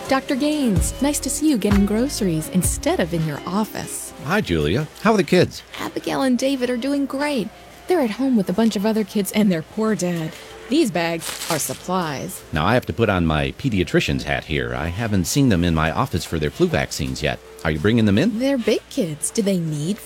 Dr. Gaines, nice to see you getting groceries instead of in your office. Hi, Julia. How are the kids? Abigail and David are doing great. They're at home with a bunch of other kids and their poor dad. These bags are supplies. Now, I have to put on my pediatrician's hat here. I haven't seen them in my office for their flu vaccines yet. Are you bringing them in? They're big kids. Do they need